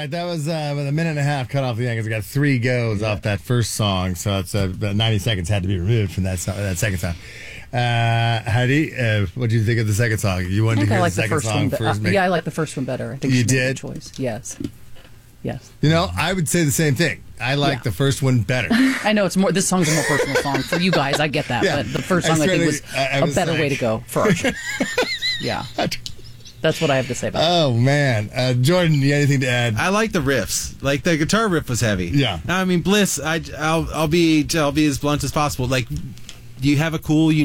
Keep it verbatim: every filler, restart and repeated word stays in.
right, that was uh, with a minute and a half cut off the end because we got three goes yeah. off that first song, so it's uh, about ninety seconds had to be removed from that song, that second song. Uh, Heidi, uh, what do you think of the second song? You wanted I think to hear I like the second the first song one, first? uh, make... Yeah, I like the first one better. I think you she made did a good choice. Yes, yes. You know, I would say the same thing. I like yeah. the first one better. I know it's more. This song's a more personal song for you guys. I get that, yeah. but the first song I, I think was, I, I was a better like... way to go for Archie. Yeah. That's what I have to say about it. Oh, man. Uh, Jordan, you got anything to add? I like the riffs. Like, the guitar riff was heavy. Yeah. I mean, Bliss, I, I'll, I'll, be, I'll be as blunt as possible. Like, you have a cool,